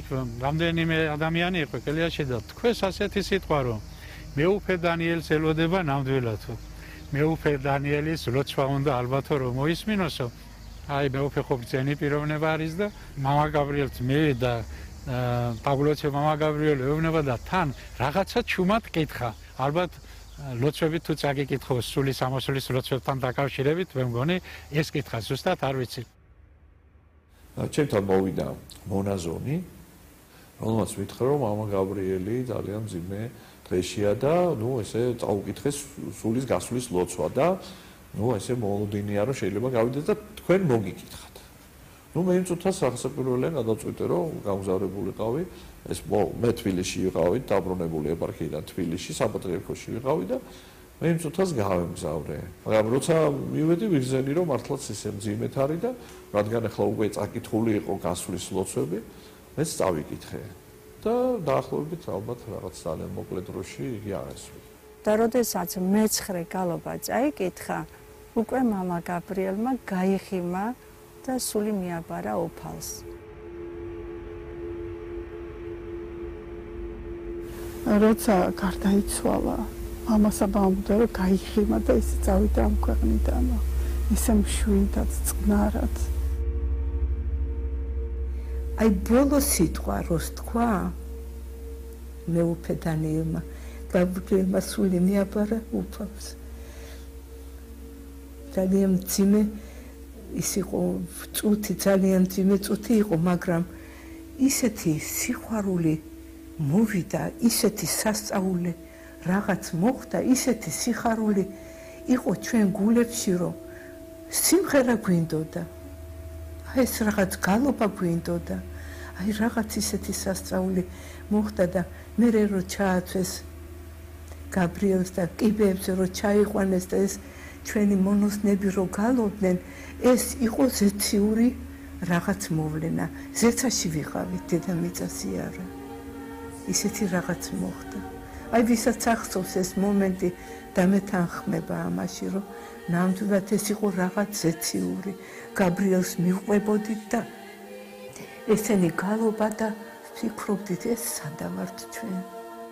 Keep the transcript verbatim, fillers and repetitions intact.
რამდენიმე ადამიანი იყო კელიაში და თქვენს ასეთი სიტყვა რომ მეუფე დანიელს ელოდება ნამდვილად. მეუფე დანიელის ლოცვა უნდა ალბათო რომ მოისმინოსო. აი მეუფე ხო ბრძენი პიროვნება არის და მამა გაბრიელს მე და პავლოც მამა გაბრიელი ეუბნება და თან რაღაცა ჩუმად კითხა. ალბათ ლოცვებით თუ წაგიკითხოს სული სამოსulis ლოცვებთან დაკავშირებით მე მგონი ეს კითხა ზუსტად არ ვიცი. ჩემთან მოვიდა მონაზონი, რომელმაც მითხრა რომ მამა გაბრიელი ძალიან მძიმე დღეშია და ნუ ესე წაუკითხეს სულის გასulis ლოცვა და ნუ ესე მოლოდინია რომ შეიძლება გავიდეთ და თქვენ მოგიკითხათ. ნუ მე იმ წუთას სახელმწიფოებრივად გადავწყვიტე რომ გამგზავრებულიყავი ეს მე თბილისში ვიყავი დაბრუნებული ეპარქიიდან თბილისში საპატრიარქოში ვიყავი და მე იმ წუთას გავემგზავრე. მაგრამ როცა მივედი ვიგზენი რომ მართლაც ისე მძიმეთ არის და რადგან ახლა უკვე წაკითხული იყო გასulis ლოცვები მეც წავიკითხე. და დაახლოებით ალბათ რაღაც ძალიან მოკლე დროში იგი აღესვი. და როდესაც მეცხრე გალობა წაიკითხა, უკვე მამა გაბრიელმა გაიხიმა და სული მიაბარა უფალს. როცა გარდაიცვალა, მამას აბამდა რომ გაიხიმა და ისე წავიდა ამ ქვეყნიდან. ისე მშვიდად, წყნარად. აი ბოლო სიტყვა როს თქვა მეუფე დანიელმა გაბრიელმა სული მიაბარა უფალს. ძალიან მძიმე ის იყო წუთი ძალიან მძიმე წუთი იყო მაგრამ ისეთი სიყვარული მოვიდა ისეთი სასწაული რაღაც მოხდა ისეთი სიხარული იყო ჩვენ გულებში რომ სიმღერა გვინდოდა. აი ეს რაღაც გალობა გვინდოდა. აი რაღაც ისეთი სასწაული მოხდა და მე რო ჩააცვეს გაბრიელს და კიბეებს რო ჩაიყვანეს და ეს ჩვენი მონოსნები რო გალობდნენ ეს იყო ზეციური რაღაც მოვლენა. ზეცაში ვიყავით დედამიწაზე არა. ისეთი რაღაც მოხდა. აი ვისაც ახსოვს ეს მომენტი და მე თანხმება ამაში რომ ნამდვილად ეს იყო რაღაც ზეციური. გაბრიელს მივყვებოდით და ესენი გალობა და ვფიქრობდით ეს სადავართ ჩვენ.